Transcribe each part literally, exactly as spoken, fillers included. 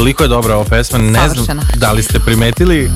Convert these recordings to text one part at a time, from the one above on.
Toliko je dobra ova pesma, ne Savršena. znam da li ste primetili.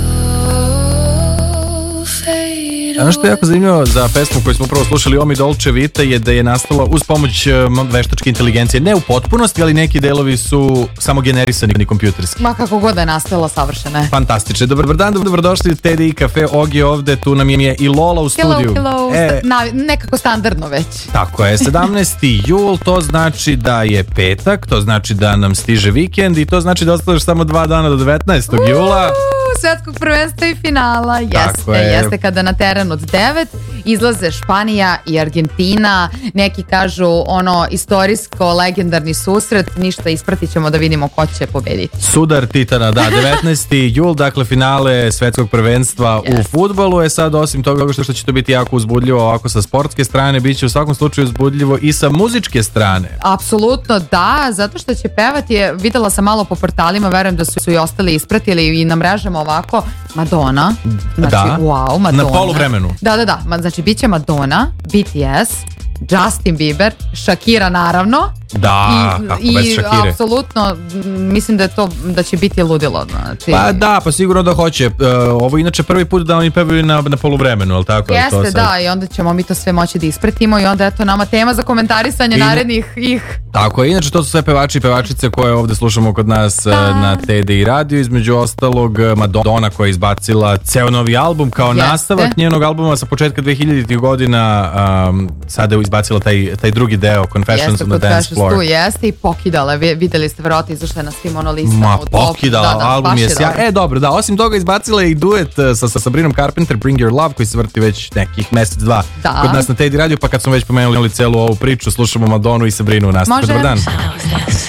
Ono što je jako zanimljivo za pesmu koju smo upravo slušali, Omi Dolce Vita, je da je nastala uz pomoć um, veštačke inteligencije. Ne u potpunosti, ali neki delovi su samo generisani kompjuterski. Ma kako god da je nastala, savršena je. Fantastično. Dobar dan, dobrodošli u T D I Cafe. Ogi ovde, tu nam je i Lola u studiju. Hello, hello. E, Na, nekako standardno već. tako je, sedamnaesti jul, to znači da je petak, to znači da nam stiže vikend i to znači da ostalo još samo dva dana do devetnaestog jula. Svetskog prvenstva i finala. Tako Jeste, je. jeste kada na teren od devet izlaze Španija i Argentina. Neki kažu ono istorijsko legendarni susret. Ništa, ispratit ćemo da vidimo ko će pobediti. Sudar titana, da, devetnaesti jul, dakle finale svetskog prvenstva Yes. u fudbalu je sad, osim toga što će to biti jako uzbudljivo ovako sa sportske strane, bit će u svakom slučaju uzbudljivo i sa muzičke strane. Apsolutno da, zato što će pevati, je, videla sam malo po portalima, verujem da su, su i ostali ispratili i na mrežama ovako, Madonna, znači Da. wow, Madonna. Na poluvremenu. Da, da, da, Ma, znači bit će Madonna, B T S, Justin Bieber, Shakira naravno. Da, I, kako i bez Shakire. apsolutno m, mislim da je to da će biti ludilo, znači. Pa da, pa sigurno da hoće. Uh, ovo je inače prvi put da oni pevaju na, na poluvremenu, ali tako? Je to Jeste, sad? da, i onda ćemo mi to sve moći da ispratimo i onda eto nama tema za komentarisanje I na- narednih ih. Tako je, inače to su sve pevači i pevačice koje ovde slušamo kod nas Da. uh, na T D I radio, između ostalog uh, Madonna koja je izbacila ceo novi album kao Jeste. nastavak njenog albuma sa početka dvehiljaditih godina, um, sada je izbacila taj, taj drugi deo, Confessions Jeste, on the kod Dance Fashion Floor. tu jeste i pokidala, vi- videli ste verovatno izašla je na svim ono listama. Ma, u top. pokidala, Da, da, album baš je dobro. sjaj. E, dobro, da, osim toga izbacila je i duet uh, sa, sa Sabrinom Carpenter, Bring Your Love, koji se vrti već nekih mesec, dva Da. kod nas na T D I radio, pa kad smo već pomenuli celu ovu priču, slušamo Madonu i Sabrinu u nastavu. Može. Dobar dan.